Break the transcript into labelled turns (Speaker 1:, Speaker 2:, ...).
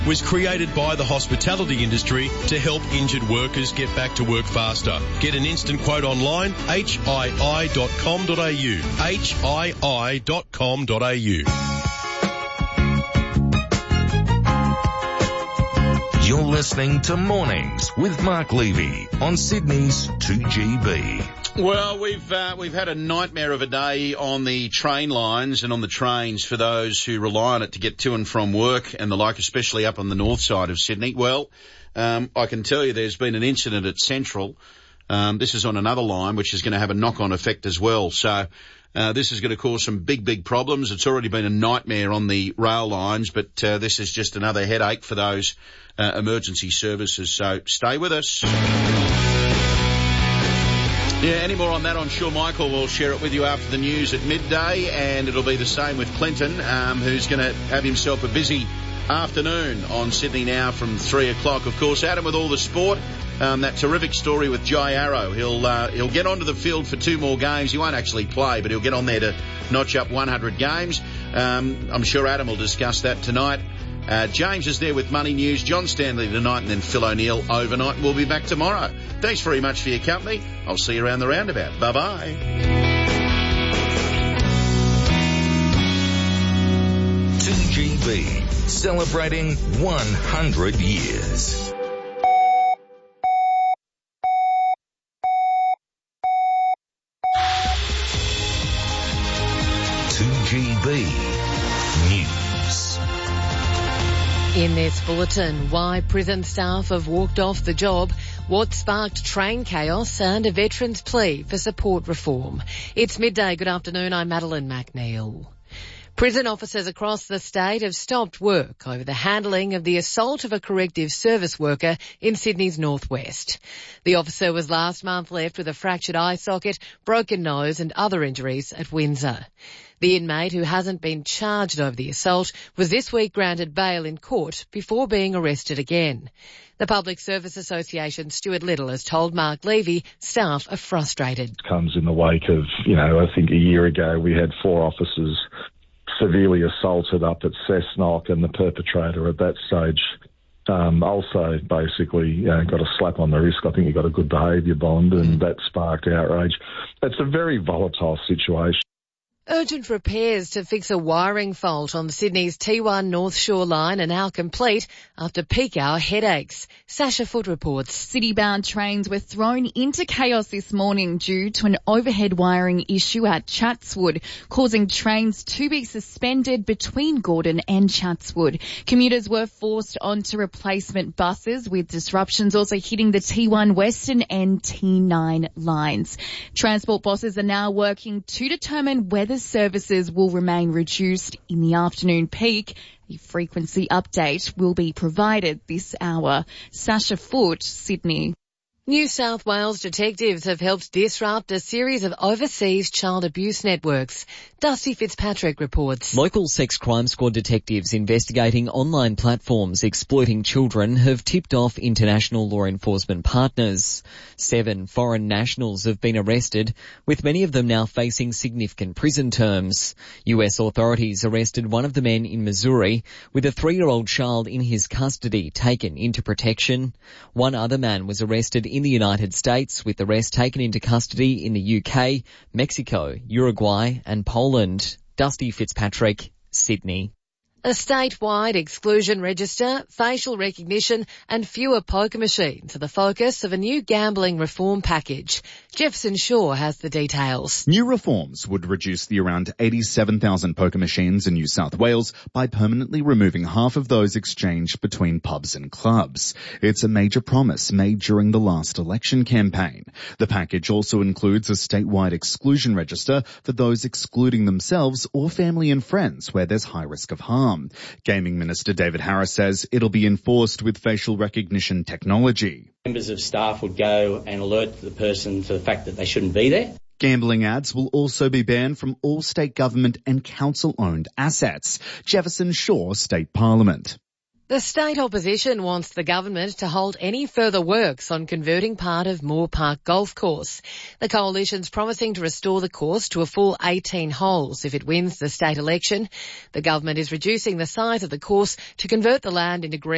Speaker 1: was created by the hospitality industry to help injured workers get back to work faster. Get an instant quote online, hii.com.au, hii.com.au.
Speaker 2: You're listening to Mornings with Mark Levy on Sydney's 2GB.
Speaker 3: Well, we've had a nightmare of a day on the train lines and on the trains for those who rely on it to get to and from work and the like, especially up on the north side of Sydney. Well, I can tell you there's been an incident at Central. This is on another line, which is going to have a knock-on effect as well. So this is going to cause some big problems. It's already been a nightmare on the rail lines, but this is just another headache for those emergency services. So stay with us. Yeah, any more on that, I'm sure Michael will share it with you after the news at midday, and it'll be the same with Clinton, who's going to have himself a busy afternoon on Sydney Now from 3 o'clock. Of course, Adam with all the sport, that terrific story with Jai Arrow. He'll get onto the field for 2 more games. He won't actually play, but he'll get on there to notch up 100 games. I'm sure Adam will discuss that tonight. James is there with Money News, John Stanley tonight, and then Phil O'Neill overnight. We'll be back tomorrow. Thanks very much for your company. I'll see you around the roundabout. Bye-bye.
Speaker 2: 2GB, celebrating 100 years. News.
Speaker 4: In this bulletin, why prison staff have walked off the job, what sparked train chaos and a veteran's plea for support reform. It's midday. Good afternoon. I'm Madeline McNeil. Prison officers across the state have stopped work over the handling of the assault of a corrective service worker in Sydney's northwest. The officer was last month left with a fractured eye socket, broken nose and other injuries at Windsor. The inmate, who hasn't been charged over the assault, was this week granted bail in court before being arrested again. The Public Service Association's Stuart Little has told Mark Levy staff are frustrated.
Speaker 5: It comes in the wake of, I think a year ago we had 4 officers severely assaulted up at Cessnock, and the perpetrator at that stage also basically got a slap on the wrist. I think he got a good behaviour bond, and that sparked outrage. It's a very volatile situation.
Speaker 4: Urgent repairs to fix a wiring fault on Sydney's T1 North Shore line are now complete after peak hour headaches. Sasha Foote reports.
Speaker 6: City-bound trains were thrown into chaos this morning due to an overhead wiring issue at Chatswood, causing trains to be suspended between Gordon and Chatswood. Commuters were forced onto replacement buses, with disruptions also hitting the T1 Western and T9 lines. Transport bosses are now working to determine whether services will remain reduced in the afternoon peak. A frequency update will be provided this hour. Sasha Foote, Sydney.
Speaker 4: New South Wales detectives have helped disrupt a series of overseas child abuse networks. Dusty Fitzpatrick reports.
Speaker 7: Local sex crime squad detectives investigating online platforms exploiting children have tipped off international law enforcement partners. 7 foreign nationals have been arrested, with many of them now facing significant prison terms. US authorities arrested one of the men in Missouri with a 3-year-old child in his custody taken into protection. One other man was arrested in the United States, with the rest taken into custody in the UK, Mexico, Uruguay and Poland. Dusty Fitzpatrick, Sydney.
Speaker 4: A statewide exclusion register, facial recognition and fewer poker machines are the focus of a new gambling reform package. Jefferson Shaw has the details.
Speaker 8: New reforms would reduce the around 87,000 poker machines in New South Wales by permanently removing half of those exchanged between pubs and clubs. It's a major promise made during the last election campaign. The package also includes a statewide exclusion register for those excluding themselves or family and friends where there's high risk of harm. Gaming Minister David Harris says it'll be enforced with facial recognition technology.
Speaker 9: Members of staff would go and alert the person to the fact that they shouldn't be there.
Speaker 8: Gambling ads will also be banned from all state government and council-owned assets. Jefferson Shaw State Parliament.
Speaker 4: The state opposition wants the government to hold any further works on converting part of Moore Park Golf Course. The coalition's promising to restore the course to a full 18 holes if it wins the state election. The government is reducing the size of the course to convert the land into green